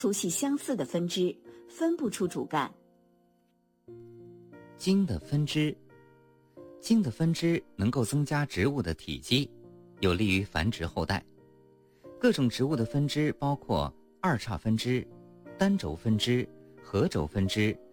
粗细相似的分支，分不出主干。 茎的分支，茎的分支能够增加植物的体积，有利于繁殖后代。各种植物的分支包括二叉分支、单轴分支、合轴分支、